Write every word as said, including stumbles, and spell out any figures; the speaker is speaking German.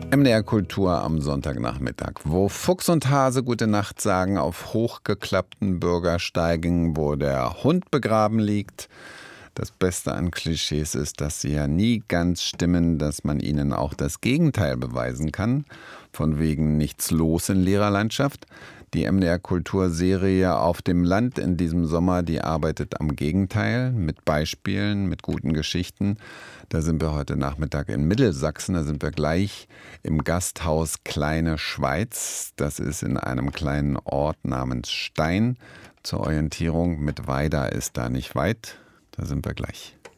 M D R Kultur am Sonntagnachmittag, wo Fuchs und Hase gute Nacht sagen auf hochgeklappten Bürgersteigen, wo der Hund begraben liegt. Das Beste an Klischees ist, dass sie ja nie ganz stimmen, dass man ihnen auch das Gegenteil beweisen kann. Von wegen nichts los in Lehrerlandschaft. Die M D R-Kulturserie Auf dem Land in diesem Sommer, die arbeitet am Gegenteil, mit Beispielen, mit guten Geschichten. Da sind wir heute Nachmittag in Mittelsachsen, da sind wir gleich im Gasthaus Kleine Schweiz. Das ist in einem kleinen Ort namens Stein. Zur Orientierung, mit Weida ist da nicht weit. Da sind wir gleich.